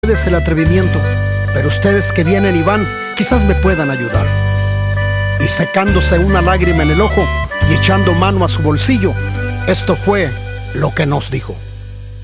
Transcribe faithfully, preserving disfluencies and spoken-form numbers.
ustedes el atrevimiento, pero ustedes que vienen y van, quizás me puedan ayudar. Y secándose una lágrima en el ojo y echando mano a su bolsillo, esto fue lo que nos dijo.